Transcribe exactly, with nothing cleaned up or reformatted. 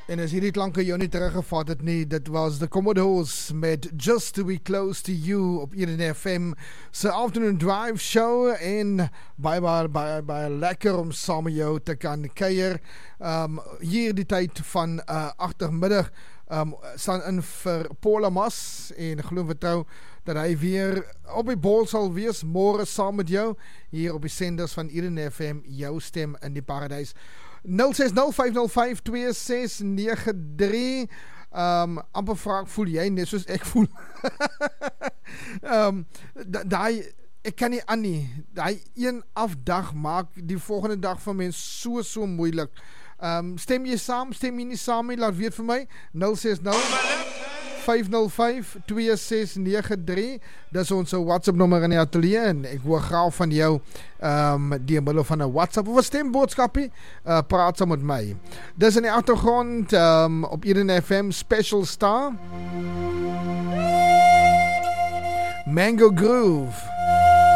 En as hierdie klanke jou nie teruggevat het nie, dit was the Commodores met Just to Be Close to You op Eden F M se Afternoon Drive show en baie baie baie baie lekker om saam met jou te kan kuier. Um, hier die tyd van uh, agtermiddag um, staan in vir Paul Amas en glo vertrou dat hy weer op die bol sal wees môre saam met jou hier op die senders van Eden F M, jou stem in die paradys. nul ses nul vyf nul vyf twee ses nege drie um, amper vraag, voel jy net soos ek voel? um, daai, ek kan nie aan nie, daai een afdag maak die volgende dag van mens so so moeilik. Um, stem jy saam, stem jy nie saam nie, laat weet vir my, nul ses nul vyf nul vyf twee ses nege drie, dis ons WhatsApp nommer in die atelier en ek hoor graag van jou um, die middel van 'n WhatsApp of 'n stemboodskapie, uh, praat saam met my. Dis in die agtergrond um, op Eden F M Special Star Mango Groove.